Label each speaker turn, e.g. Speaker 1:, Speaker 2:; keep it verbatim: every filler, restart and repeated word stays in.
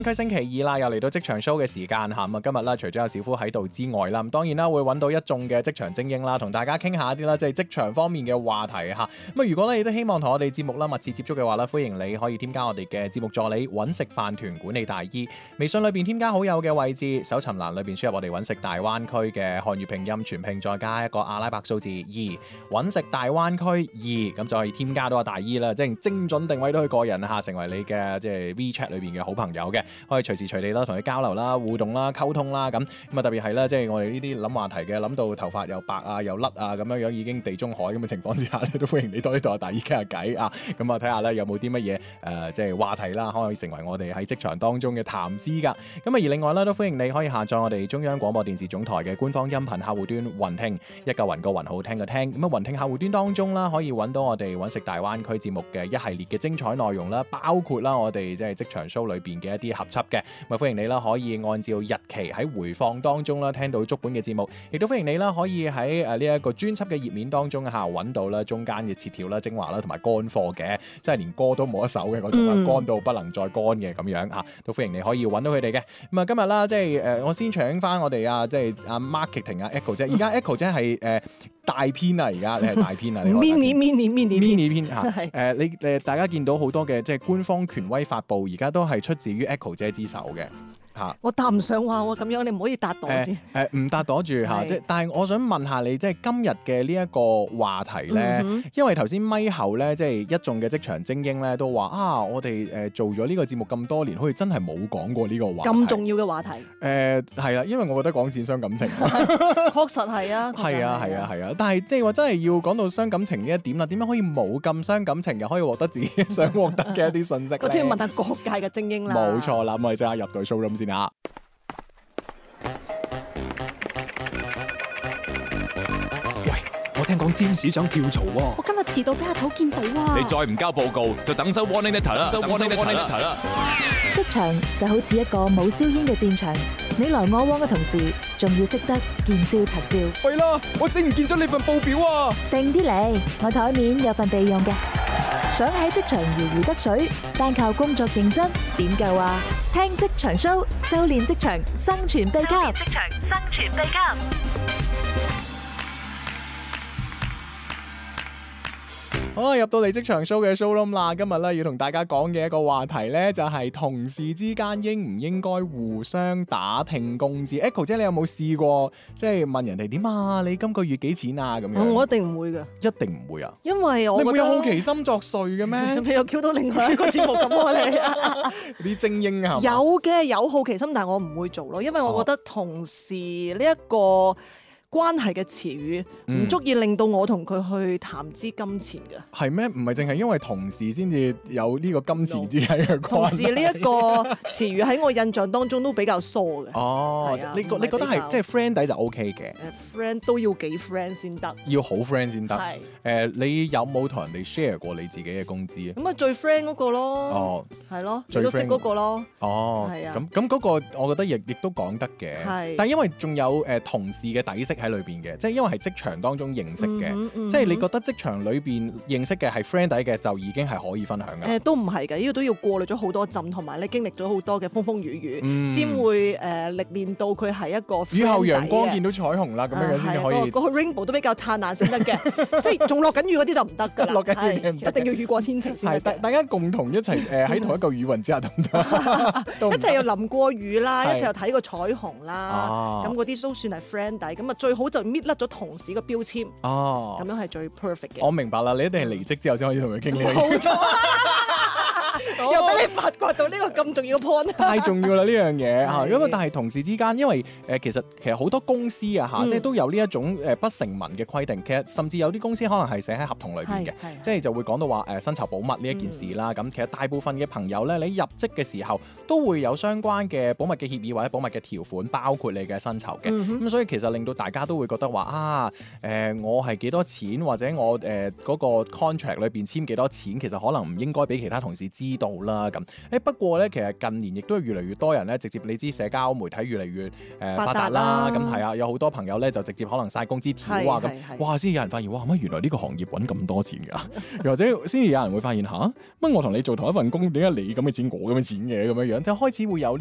Speaker 1: 區星期二啦，又嚟到職場 show 嘅時間嚇，咁啊今日啦，除咗有小夫喺度之外啦，咁當然啦會揾到一眾嘅職場精英啦，同大家傾下一啲啦，即係職場方面嘅話題嚇。咁啊，如果咧你都希望同我哋節目啦密切接觸嘅話咧，歡迎你可以添加我哋嘅節目助理揾食飯團管理大姨，微信裏邊添加好友嘅位置，搜尋欄裏邊輸入我哋揾食大灣區嘅漢語拼音全拼，再加一個阿拉伯數字二，揾食大灣區二，咁就可以添加到阿大姨啦，即係精準定位到佢個人嚇，成為你嘅即係 WeChat 裏邊嘅好朋友嘅。可以隨時隨地啦，同佢交流啦、互動啦、溝通啦，咁咁啊特別係啦，即係我哋呢啲諗話題嘅，諗到頭髮又白啊、又甩啊咁樣樣，已經地中海咁嘅情況之下咧，都歡迎你多啲同阿大姨傾下偈啊！咁啊睇下咧有冇啲乜嘢誒即係話題啦，可以成為我哋喺職場當中嘅談資噶。咁啊而另外咧都歡迎你可以下載我哋中央廣播電視總台嘅官方音頻客戶端雲聽，一個雲個雲好聽嘅聽。咁啊雲聽客戶端當中啦，可以揾到我哋揾食大灣區節目嘅一系列嘅精彩內容啦，包括啦我哋即係職場 show 裏邊嘅一啲合輯嘅。咁啊歡迎你啦，可以按照日期喺回放當中啦，聽到足本嘅節目，亦都歡迎你啦，可以喺誒呢一個專輯嘅頁面當中嚇揾到啦中間嘅切條啦、精華啦同埋乾貨嘅，即係連歌都冇一首嘅嗰種啦，乾、嗯、到不能再乾嘅咁樣嚇，都歡迎你可以揾到佢哋嘅。咁啊今日啦，即係誒我先搶翻我哋啊，即係阿 marketing 啊 Echo 姐，而家 Echo 姐係誒大編啊，而家你係大編啊，你
Speaker 2: mini mini mini
Speaker 1: mini 編嚇誒你誒大家見到好多嘅即係官方權威發布，而家都係出自於 Echo 姐之手嘅。
Speaker 2: 我答唔上話喎，咁樣你唔可以答到先。
Speaker 1: 誒唔答到住嚇，即係但係我想問下你，即係今日嘅呢一個話題咧，嗯、因為頭先咪後咧，即係一眾嘅職場精英咧都話啊，我哋誒做咗呢個節目咁多年，好似真係冇講過呢個話題。咁
Speaker 2: 重要嘅話題。誒
Speaker 1: 係啦，因為我覺得講錢傷感情。
Speaker 2: 確實係啊。
Speaker 1: 係啊係啊係啊，但係即係話真係要講到傷感情呢一點啦，點樣可以冇咁傷感情，又可以獲得自己想獲得嘅一啲信息咧？
Speaker 2: 我都要問下各界嘅精英啦。
Speaker 1: 冇錯啦，咁我哋即刻入到 showroom 先啊！
Speaker 3: 我聽講占士想跳槽喎，
Speaker 4: 我今日遲到俾阿頭見到啊！
Speaker 3: 你再唔交報告，就等收 warning letter 啦，收 warning letter 啦。
Speaker 5: 職場就好似一個冇硝煙嘅戰場，你來我往嘅同時，仲要識得見招拆招。
Speaker 3: 喂啦，我整唔見咗你份報表啊！
Speaker 5: 定啲嚟，我台面有份備用嘅。想喺職場如魚得水，單靠工作認真點夠啊？聽職場 show， 修煉職場生存秘笈。職場生存秘笈。
Speaker 1: 好啦，入到嚟職場 show 嘅 showroom 啦，今日咧要同大家講嘅一個話題咧，就係同事之間應唔應該互相打聽工資。Echo 姐，你有冇試過即係問人哋點啊？你今個月幾錢啊？咁樣，
Speaker 2: 我一定唔會噶，
Speaker 1: 一定唔會啊！
Speaker 2: 因為我覺得
Speaker 1: 你唔會有好奇心作祟嘅咩？
Speaker 2: 你又 Q 到另外一個節目咁喎你？
Speaker 1: 啲精英啊，
Speaker 2: 有嘅有好奇心，但係我唔會做咯，因為我覺得同事呢一個關係嘅詞語唔足以令到我同佢去談資金錢嘅。係咩？
Speaker 1: 唔係淨係因為同事先至有呢個金錢之間嘅關係。
Speaker 2: 同事呢一個詞語喺我印象當中都比較疏嘅。
Speaker 1: 哦，啊、你覺你覺得係即係 friend 底就 O K 嘅。
Speaker 2: 誒 friend 都要幾 friend 先得。
Speaker 1: 要好 friend 先得。係。誒、呃，你有冇同人哋 share 過你自己嘅工資啊？
Speaker 2: 咁啊，最 friend 嗰個咯。
Speaker 1: 哦。
Speaker 2: 係咯。最 friend 嗰個咯。
Speaker 1: 哦。係啊。咁咁嗰個我覺得亦亦都講得嘅。係。但係因為仲有誒、呃、同事嘅底色喺裏邊嘅，即係因為係職場當中認識嘅，嗯嗯、即係你覺得職場裏邊認識嘅係 friend 底嘅，就已經係可以分享嘅。誒、
Speaker 2: 呃，都唔係嘅，呢個都要過濾咗好多浸，同埋你經歷咗好多嘅風風雨雨，先、嗯、會誒、呃、歷練到佢係一個 friend 底嘅。雨後陽光見到彩虹啦，咁樣樣先可以。嗰、呃嗰個 rainbow 都比較燦爛先得嘅，即係仲落緊雨嗰啲就唔得㗎啦。落緊雨嘅唔得，一定要雨過天晴先得。大
Speaker 1: 大家共同一齊誒喺同一個雨雲之下得唔得？
Speaker 2: 一齊又淋過雨啦，一齊又睇過彩虹啦，咁嗰啲都算係 friend 底。咁啊最好就搣甩咗同事個標籤，哦，咁樣係最 perfect 嘅。我
Speaker 1: 明白啦，你一定係離職之後先可以同佢傾呢啲。
Speaker 2: 冇錯。又俾你發掘到呢個咁重要嘅 point，
Speaker 1: 太重要啦呢樣嘢嚇。咁啊，但係同事之間，因為誒其實其實好多公司啊嚇，嗯、即係都有呢一種誒不成文嘅規定。其實甚至有啲公司可能係寫喺合同裏邊嘅，即係就會講到話誒薪酬保密呢一件事啦。咁、嗯、其實大部分嘅朋友咧，你入職嘅時候都會有相關嘅保密嘅協議或者保密嘅條款，包括你嘅薪酬嘅。咁、嗯、哼所以其實令到大家都會覺得話啊誒、呃，我係幾多錢或者我誒嗰、呃那個 contract 裏邊簽幾多錢，其實可能唔應該俾其他同事知道啦咁。誒不過咧，其實近年亦都越嚟越多人咧，直接你知社交媒體越嚟越誒、呃、發達啦，咁係啊，有好多朋友咧就直接可能晒工資條啊咁，哇先有人發現哇乜原來呢個行業揾咁多錢㗎，又或者先至有人會發現吓乜我同你做同一份工，點解你咁嘅錢我咁嘅錢嘅咁樣樣，就開始會有